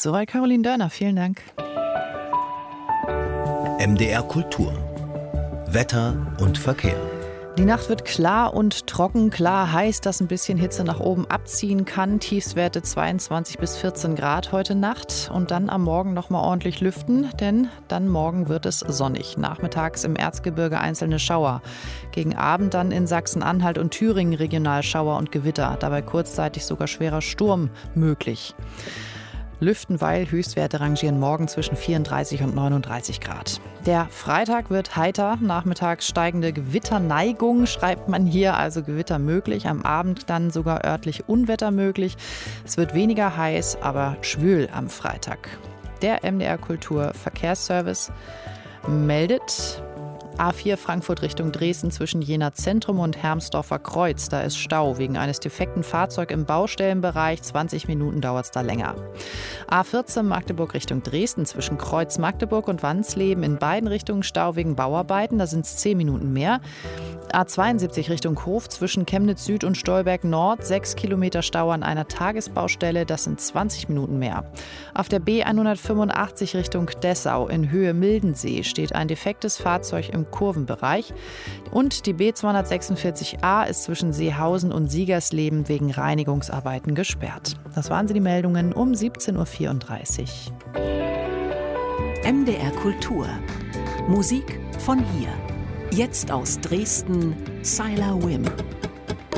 Soweit Caroline Dörner, vielen Dank. MDR Kultur. Wetter und Verkehr. Die Nacht wird klar und trocken. Klar heißt, dass ein bisschen Hitze nach oben abziehen kann. Tiefstwerte 22 bis 14 Grad heute Nacht. Und dann am Morgen noch mal ordentlich lüften, denn dann morgen wird es sonnig. Nachmittags im Erzgebirge einzelne Schauer. Gegen Abend dann in Sachsen-Anhalt und Thüringen regional Schauer und Gewitter. Dabei kurzzeitig sogar schwerer Sturm möglich. Lüften, weil Höchstwerte rangieren morgen zwischen 34 und 39 Grad. Der Freitag wird heiter, nachmittags steigende Gewitterneigung, schreibt man hier, also Gewitter möglich. Am Abend dann sogar örtlich Unwetter möglich. Es wird weniger heiß, aber schwül am Freitag. Der MDR Kultur Verkehrsservice meldet: A4 Frankfurt Richtung Dresden zwischen Jena Zentrum und Hermsdorfer Kreuz. Da ist Stau wegen eines defekten Fahrzeugs im Baustellenbereich. 20 Minuten dauert es da länger. A14 Magdeburg Richtung Dresden zwischen Kreuz Magdeburg und Wansleben. In beiden Richtungen Stau wegen Bauarbeiten. Da sind es 10 Minuten mehr. A72 Richtung Hof zwischen Chemnitz Süd und Stolberg Nord. 6 Kilometer Stau an einer Tagesbaustelle. Das sind 20 Minuten mehr. Auf der B185 Richtung Dessau in Höhe Mildensee steht ein defektes Fahrzeug im Kurvenbereich. Und die B246a ist zwischen Seehausen und Siegersleben wegen Reinigungsarbeiten gesperrt. Das waren sie, die Meldungen um 17.34 Uhr. MDR Kultur. Musik von hier. Jetzt aus Dresden, Sylar Wim.